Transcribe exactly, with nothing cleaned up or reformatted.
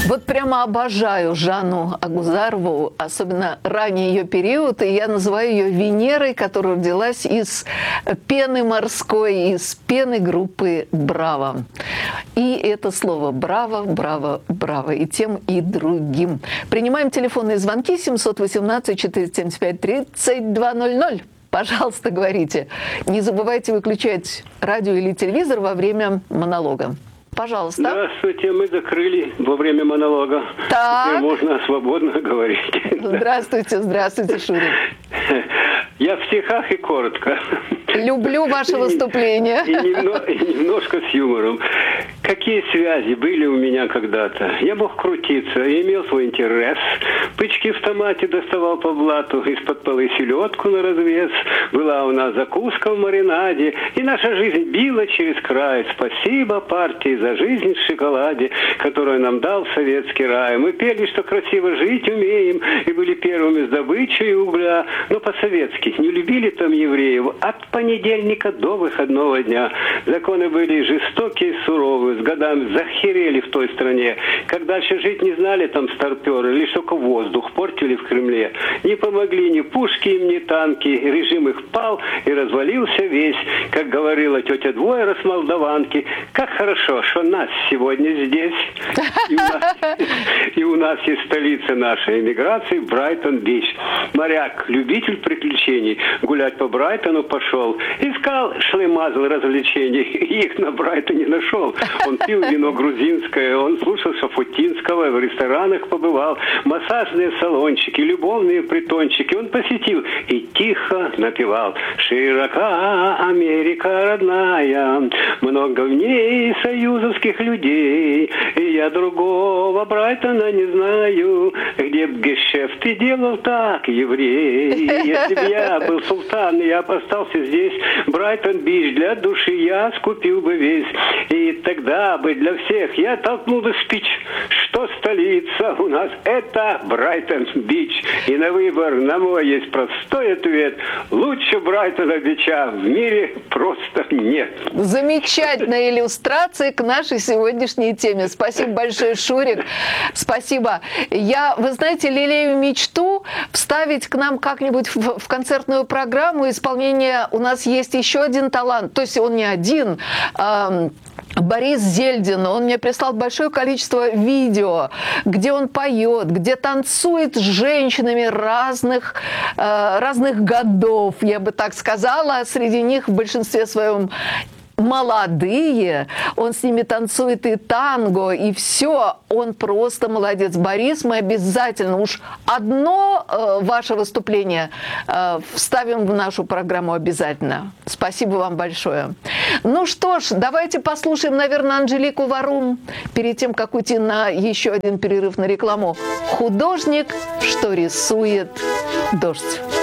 Вот прямо обожаю Жанну Агузарову, особенно ранний ее период, и я называю ее Венерой, которая родилась из пены морской, из пены группы «Браво». И это слово «Браво», «Браво», «Браво» и тем, и другим. Принимаем телефонные звонки семьсот восемнадцать четыреста семьдесят пять тридцать два ноль ноль. Пожалуйста, говорите. Не забывайте выключать радио или телевизор во время монолога. Пожалуйста. Здравствуйте, мы закрыли во время монолога. Так. Теперь можно свободно говорить. Здравствуйте, здравствуйте, Шурик. Я в стихах и коротко. Люблю ваше выступление. И, и, немно, и немножко с юмором. Какие связи были у меня когда-то? Я мог крутиться, имел свой интерес. Пычки в томате доставал по блату, из-под полы селедку на развес. Была у нас закуска в маринаде, и наша жизнь била через край. Спасибо партии за жизнь в шоколаде, которую нам дал советский рай. Мы пели, что красиво жить умеем, и были первыми с добычей угля. Но по-советски не любили там евреев от понедельника до выходного дня. Законы были жестокие и суровые, с годами захерели в той стране. Как дальше жить не знали там старперы, лишь только воздух портили в Кремле. Не помогли ни пушки им, ни танки, режим их пал и развалился весь. Как говорила тетя Двойра с Молдаванки, как хорошо, что нас сегодня здесь. И у нас, и у нас есть столица нашей эмиграции, Брайтон-Бич. Моряк, любитель приключений, гулять по Брайтону пошел. Искал шлемазл развлечений, и их на Брайтоне нашел. Он пил вино грузинское, он слушал Шафутинского, в ресторанах побывал, массажные салончики, любовные притончики он посетил и тихо напевал. Широка Америка родная, много в ней союзовских людей, и я другого Брайтона не знаю, где б гешефты делал так еврей. Если бы я был султан, я бы остался здесь, Брайтон-Бич для души я скупил бы весь, и тогда бы для всех я толкнул бы спич, что столица у нас это Брайтон-Бич. И на выбор на мой есть простой ответ: лучше Брайтона-Бича в мире просто нет. Замечательная иллюстрация к нашей сегодняшней теме. Спасибо большое, Шурик. Спасибо. Я, вы знаете, лелею мечту вставить к нам как-нибудь в, в концертную программу исполнения. У нас есть еще один талант, то есть он не один. Эм, Борис Зельдин, он мне прислал большое количество видео, где он поет, где танцует с женщинами разных, э, разных годов, я бы так сказала. Среди них в большинстве своем молодые, он с ними танцует и танго, и все, он просто молодец. Борис, мы обязательно уж одно э, ваше выступление э, вставим в нашу программу обязательно. Спасибо вам большое. Ну что ж, давайте послушаем, наверное, Анжелику Варум перед тем, как уйти на еще один перерыв на рекламу. Художник, что рисует дождь.